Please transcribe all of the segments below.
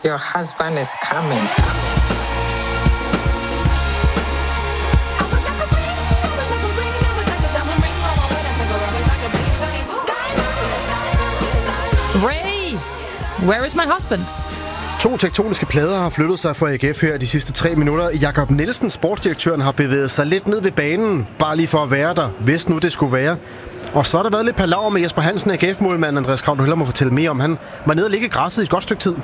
Your husband is coming. Ray, where is my husband? 2 tektoniske plader har flyttet sig fra AGF her de sidste 3 minutter. Jakob Nielsen, sportsdirektøren, har bevæget sig lidt ned ved banen, bare lige for at være der, hvis nu det skulle være. Og så har der været lidt palaver med Jesper Hansen, AGF-målmand. Andreas Krav, du hellere må fortælle mere om. Han var nede og ligge i græsset i et godt stykke tid.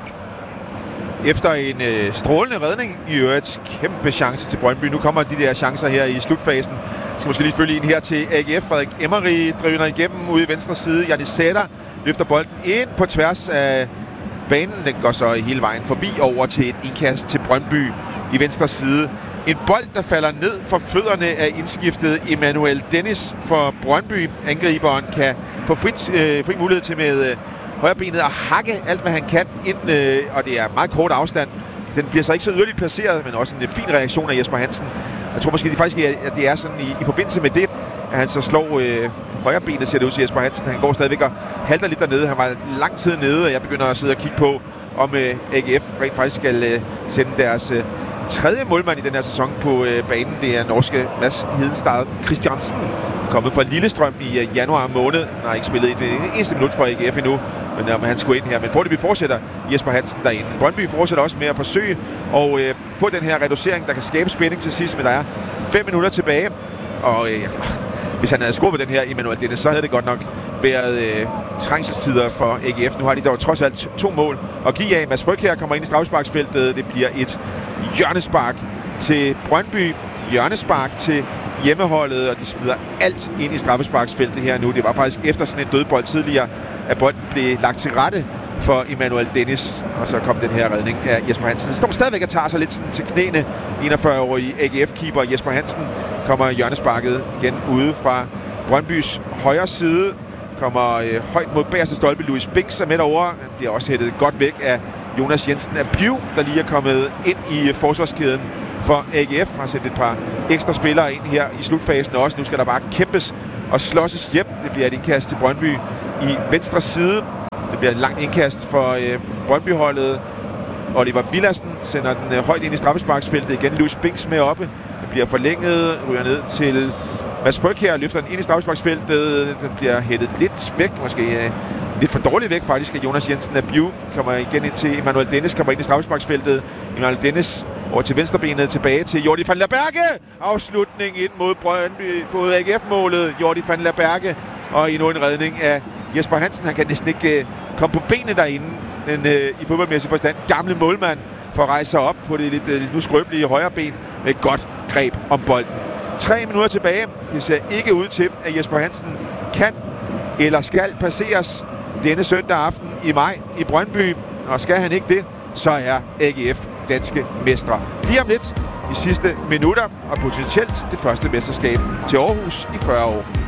Efter en strålende redning i øvrigt, kæmpe chance til Brøndby. Nu kommer de der chancer her i slutfasen. Jeg skal måske lige følge en her til AGF. Frederik Emery driver igennem ude i venstre side. Janis Sætter løfter bolden ind på tværs af banen. Den går så hele vejen forbi over til et indkast til Brøndby i venstre side. En bold, der falder ned for fødderne af indskiftet Emmanuel Dennis for Brøndby. Angriberen kan få fri mulighed til med højrebenet at hakke alt, hvad han kan ind, og det er meget kort afstand. Den bliver så ikke så yderligt placeret, men også en fin reaktion af Jesper Hansen. Jeg tror måske faktisk, at det er sådan i forbindelse med det, at han så slår højrebenet, ser det ud til Jesper Hansen. Han går stadigvæk og halter lidt dernede. Han var lang tid nede, og jeg begynder at sidde og kigge på, om AGF rent faktisk skal sende deres tredje målmand i den her sæson på banen. Det er norske Mads Hedenstad Christiansen, kommet fra Lillestrøm i januar måned. Han har ikke spillet et eneste minut for AGF endnu, men han skulle ind her. Men foreløbig fortsætter Jesper Hansen derinde. Brøndby fortsætter også med at forsøge at få den her reducering, der kan skabe spænding til sidst, men der er 5 minutter tilbage. Og hvis han havde scoret på den her Emmanuel Dennis, så havde det godt nok været trængselstider for AGF. Nu har de dog trods alt 2 mål at give af. Mads Frygkjær kommer ind i straffesparksfeltet. Det bliver et hjørnespark til Brøndby. Hjørnespark til hjemmeholdet, og de smider alt ind i straffesparksfeltet her nu. Det var faktisk efter sådan en dødbold tidligere, at bolden blev lagt til rette for Emmanuel Dennis, og så kom den her redning af Jesper Hansen. Det står stadigvæk og tager sig lidt til knæene. 41-årige AGF-keeper Jesper Hansen kommer hjørnesparket igen ude fra Brøndbys højre side. Kommer højt mod bagerste stolpe. Louis Binks er med derovre. Han bliver også hættet godt væk af Jonas Jensen af Biv, der lige er kommet ind i forsvarskæden for AGF. Har sendt et par ekstra spillere ind her i slutfasen også. Nu skal der bare kæmpes og slåsses hjem. Det bliver et indkast til Brøndby i venstre side. Det bliver et langt indkast for Brøndby-holdet. Oliver Villadsen sender den højt ind i straffesparksfeltet. Igen Louis Binks med oppe. Det bliver forlænget, ryger ned til Mads Frygkjær, løfter den ind i straffesparksfeltet. Den bliver hættet lidt væk, måske lidt for dårligt væk faktisk, af Jonas Jensen af Biu. Kommer igen ind til Emmanuel Dennis, kommer ind i straffesparksfeltet. Emmanuel Dennis over til venstrebenet, tilbage til Jordi van der Berge. Afslutning ind mod Brøndby, både AGF-målet, Jordi van der Berge, og endnu en redning af Jesper Hansen. Han kan næsten ikke komme på benene derinde, men i fodboldmæssig forstand gamle målmand for at rejse sig op på det lidt nu skrøbelige højre ben med et godt greb om bolden. 3 minutter tilbage. Det ser ikke ud til, at Jesper Hansen kan eller skal passeres denne søndag aften i maj i Brøndby. Og skal han ikke det, så er AGF danske mestre. Lige om lidt, de sidste minutter, og potentielt det første mesterskab til Aarhus i 40 år.